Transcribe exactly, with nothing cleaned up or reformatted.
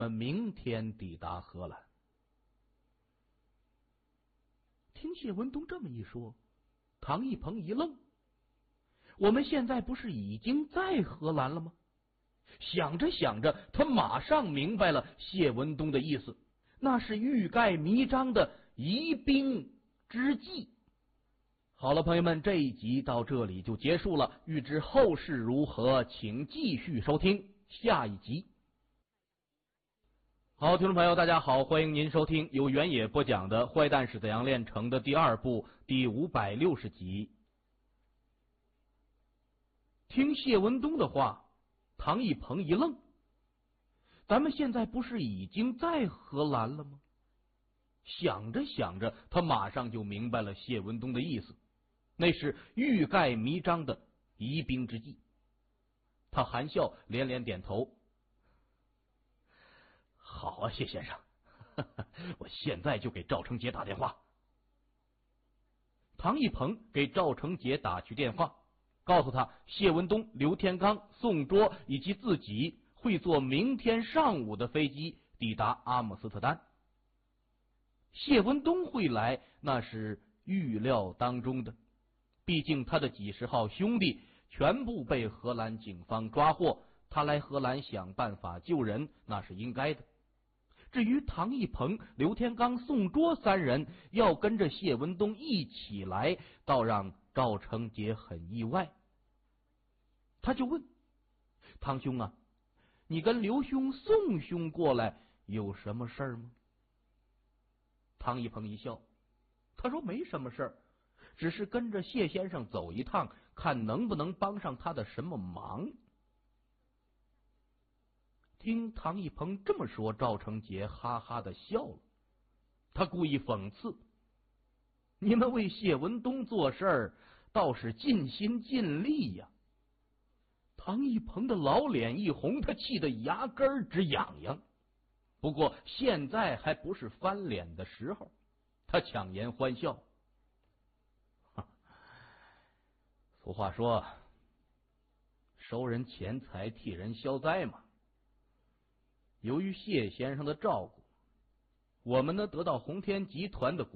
们明天抵达荷兰。听谢文东这么一说，唐一鹏一愣，我们现在不是已经在荷兰了吗？想着想着，他马上明白了谢文东的意思，那是欲盖弥彰的疑兵之计。好了，朋友们，这一集到这里就结束了。欲知后事如何，请继续收听下一集。好，听众朋友，大家好，欢迎您收听由原野播讲的《坏蛋是怎样炼成的》第二部第五百六十集。听谢文东的话，唐一鹏一愣，咱们现在不是已经在荷兰了吗？想着想着，他马上就明白了谢文东的意思，那是欲盖弥彰的疑兵之计。他含笑连连点头，好啊，谢先生，呵呵，我现在就给赵成杰打电话。唐一鹏给赵成杰打去电话，告诉他谢文东、刘天刚、宋卓以及自己会坐明天上午的飞机抵达阿姆斯特丹。谢文东会来，那是预料当中的，毕竟他的几十号兄弟全部被荷兰警方抓获，他来荷兰想办法救人，那是应该的。至于唐一鹏、刘天刚、宋卓三人要跟着谢文东一起来，倒让赵成杰很意外。他就问唐兄啊，你跟刘兄、宋兄过来有什么事儿吗？唐一鹏一笑，他说没什么事儿，只是跟着谢先生走一趟，看能不能帮上他的什么忙。听唐一鹏这么说，赵成杰哈哈的笑了，他故意讽刺，你们为谢文东做事儿倒是尽心尽力呀。唐一鹏的老脸一红，他气得牙根直痒痒。不过现在还不是翻脸的时候，他强颜欢笑。俗话说，收人钱财替人消灾嘛。由于谢先生的照顾，我们呢得到鸿天集团的